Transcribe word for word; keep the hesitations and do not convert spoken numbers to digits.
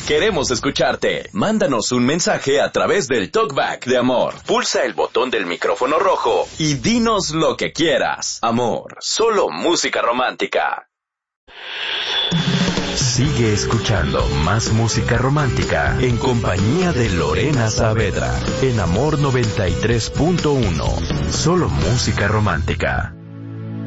Queremos escucharte. Mándanos un mensaje a través del Talkback de Amor. Pulsa el botón del micrófono rojo y dinos lo que quieras. Amor, solo música romántica. Sigue escuchando más música romántica en compañía de Lorena Saavedra en Amor noventa y tres punto uno. Solo música romántica.